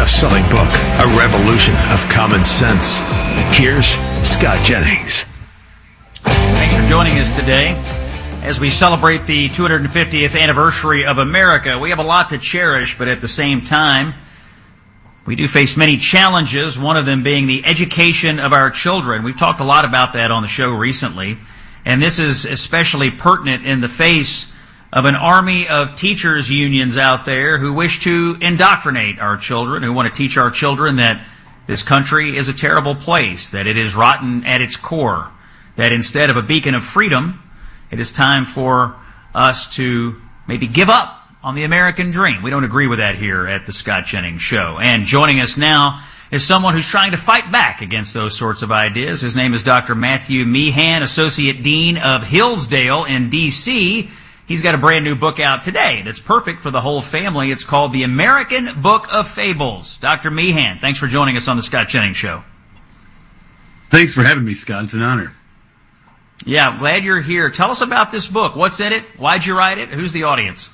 best-selling book, A Revolution of Common Sense. Here's Scott Jennings. Thanks for joining us today. As we celebrate the 250th anniversary of America, we have a lot to cherish, but at the same time, we do face many challenges, one of them being the education of our children. We've talked a lot about that on the show recently, and this is especially pertinent in the face of an army of teachers' unions out there who wish to indoctrinate our children, who want to teach our children that this country is a terrible place, that it is rotten at its core, that instead of a beacon of freedom, it is time for us to maybe give up on the American dream. We don't agree with that here at the Scott Jennings Show. And joining us now is someone who's trying to fight back against those sorts of ideas. His name is Dr. Matthew Meehan, Associate Dean of Hillsdale in D.C., He's got a brand new book out today that's perfect for the whole family. It's called The American Book of Fables. Dr. Meehan, thanks for joining us on the Scott Jennings Show. Thanks for having me, Scott. It's an honor. Yeah, I'm glad you're here. Tell us about this book. What's in it? Why'd you write it? Who's the audience?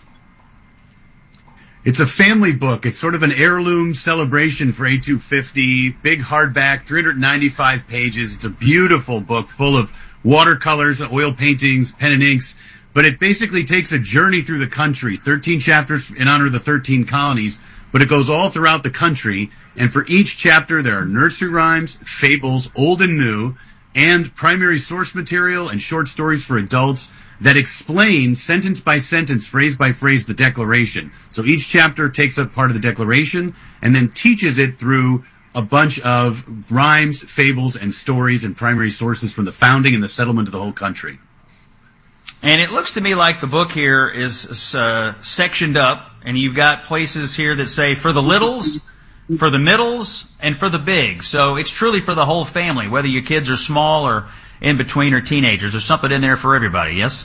It's a family book. It's sort of an heirloom celebration for A250. Big hardback, 395 pages. It's a beautiful book full of watercolors, oil paintings, pen and inks. But it basically takes a journey through the country, 13 chapters in honor of the 13 colonies, but it goes all throughout the country. And for each chapter, there are nursery rhymes, fables, old and new, and primary source material and short stories for adults that explain sentence by sentence, phrase by phrase, the Declaration. So each chapter takes up part of the Declaration and then teaches it through a bunch of rhymes, fables, and stories and primary sources from the founding and the settlement of the whole country. And it looks to me like the book here is sectioned up, and you've got places here that say for the littles, for the middles, and for the big. So it's truly for the whole family, whether your kids are small or in between or teenagers. There's something in there for everybody, yes?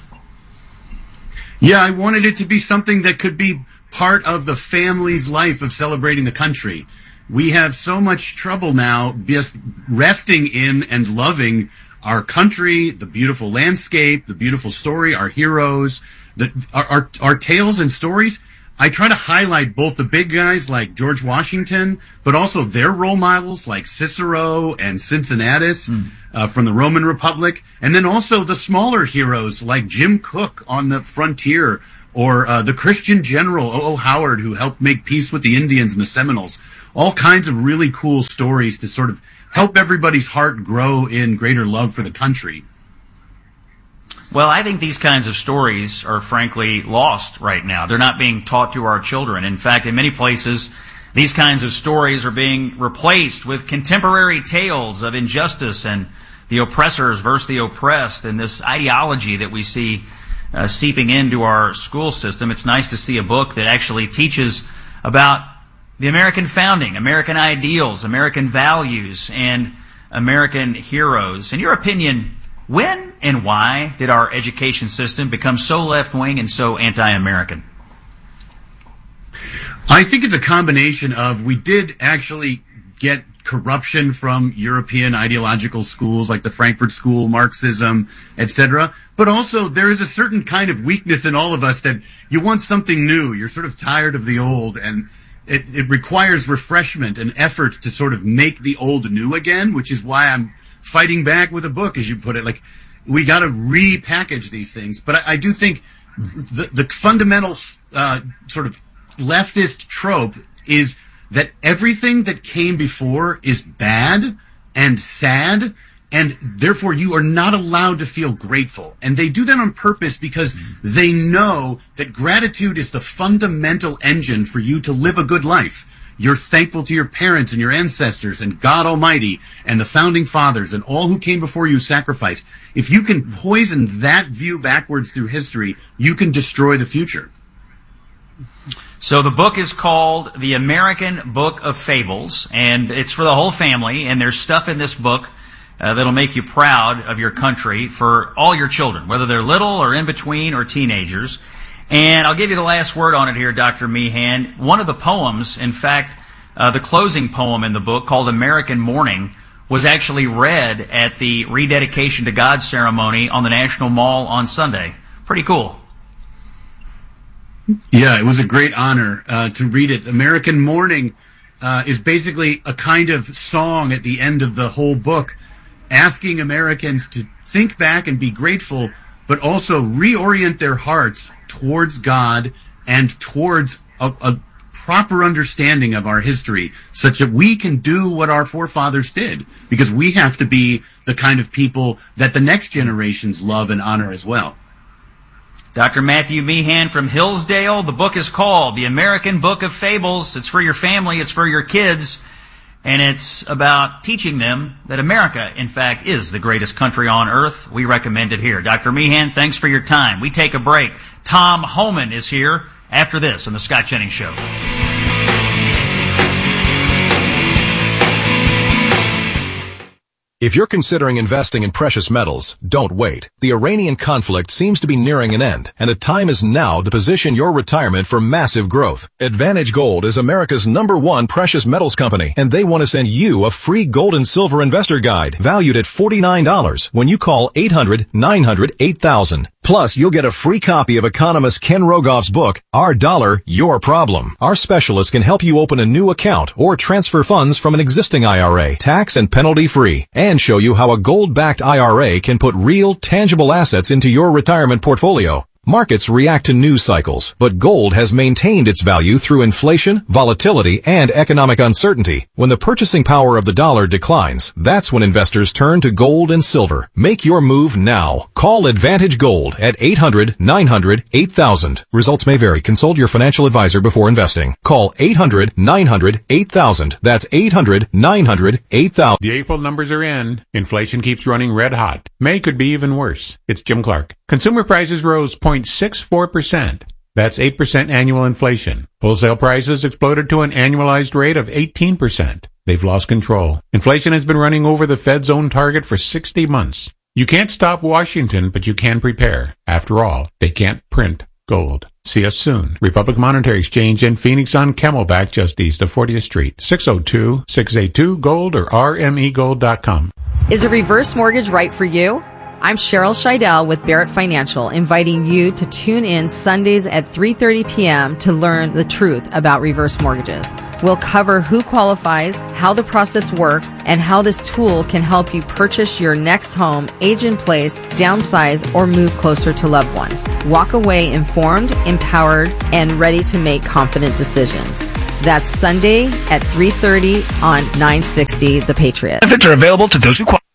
Yeah, I wanted it to be something that could be part of the family's life of celebrating the country. We have so much trouble now just resting in and loving our country, the beautiful landscape, the beautiful story, our heroes, our tales and stories. I try to highlight both the big guys like George Washington, but also their role models like Cicero and Cincinnatus from the Roman Republic, and then also the smaller heroes like Jim Cook on the frontier, or the Christian general O.O. Howard, who helped make peace with the Indians and the Seminoles. All kinds of really cool stories to sort of help everybody's heart grow in greater love for the country. Well, I think these kinds of stories are frankly lost right now. They're not being taught to our children. In fact, in many places, these kinds of stories are being replaced with contemporary tales of injustice and the oppressors versus the oppressed, and this ideology that we see seeping into our school system. It's nice to see a book that actually teaches about the American founding, American ideals, American values, and American heroes. In your opinion, when and why did our education system become so left-wing and so anti-American? I think it's a combination of, we did actually get corruption from European ideological schools like the Frankfurt School, Marxism, etc. But also there is a certain kind of weakness in all of us that you want something new. You're sort of tired of the old, and it requires refreshment and effort to sort of make the old new again, which is why I'm fighting back with a book, as you put it. Like, we got to repackage these things. But I do think the fundamental sort of leftist trope is that everything that came before is bad and sad, and therefore you are not allowed to feel grateful. And they do that on purpose because they know that gratitude is the fundamental engine for you to live a good life. You're thankful to your parents and your ancestors and God Almighty and the founding fathers and all who came before you sacrificed. If you can poison that view backwards through history, you can destroy the future. So the book is called The American Book of Fables, and it's for the whole family, and there's stuff in this book that'll make you proud of your country for all your children, whether they're little or in between or teenagers. And I'll give you the last word on it here, Dr. Meehan. One of the poems, in fact, the closing poem in the book, called American Morning, was actually read at the rededication to God ceremony on the National Mall on Sunday. Pretty cool. Yeah, it was a great honor to read it. American Morning is basically a kind of song at the end of the whole book, asking Americans to think back and be grateful, but also reorient their hearts towards God and towards a proper understanding of our history, such that we can do what our forefathers did, because we have to be the kind of people that the next generations love and honor as well. Dr. Matthew Meehan from Hillsdale. The book is called The American Book of Fables. It's for your family, it's for your kids, and it's about teaching them that America, in fact, is the greatest country on earth. We recommend it here. Dr. Meehan, thanks for your time. We take a break. Tom Homan is here after this on The Scott Jennings Show. If you're considering investing in precious metals, don't wait. The Iranian conflict seems to be nearing an end, and the time is now to position your retirement for massive growth. Advantage Gold is America's #1 precious metals company, and they want to send you a free gold and silver investor guide valued at $49 when you call 800-900-8000. Plus, you'll get a free copy of economist Ken Rogoff's book, Our Dollar, Your Problem. Our specialists can help you open a new account or transfer funds from an existing IRA, tax and penalty free, and show you how a gold-backed IRA can put real, tangible assets into your retirement portfolio. Markets react to news cycles, but gold has maintained its value through inflation, volatility, and economic uncertainty. When the purchasing power of the dollar declines, that's when investors turn to gold and silver. Make your move now. Call Advantage Gold at 800-900-8000. Results may vary. Consult your financial advisor before investing. Call 800-900-8000. That's 800-900-8000. The April numbers are in. Inflation keeps running red hot. May could be even worse. It's Jim Clark. Consumer prices rose 0.64%. That's 8% annual inflation. Wholesale prices exploded to an annualized rate of 18%. They've lost control. Inflation has been running over the Fed's own target for 60 months. You can't stop Washington, but you can prepare. After all, they can't print gold. See us soon. Republic Monetary Exchange in Phoenix on Camelback, just east of 40th Street. 602-682-GOLD or rmegold.com. Is a reverse mortgage right for you? I'm Cheryl Scheidel with Barrett Financial, inviting you to tune in Sundays at 3:30 p.m. to learn the truth about reverse mortgages. We'll cover who qualifies, how the process works, and how this tool can help you purchase your next home, age in place, downsize, or move closer to loved ones. Walk away informed, empowered, and ready to make confident decisions. That's Sunday at 3:30 on 960 The Patriot. Benefits are available to those who qualify.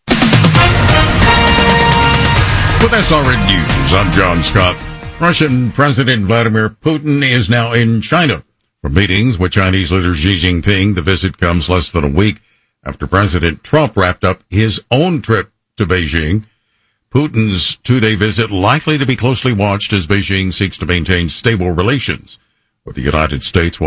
With SRN News, I'm John Scott. Russian President Vladimir Putin is now in China for meetings with Chinese leader Xi Jinping. The visit comes less than a week after President Trump wrapped up his own trip to Beijing. Putin's two-day visit likely to be closely watched as Beijing seeks to maintain stable relations with the United States while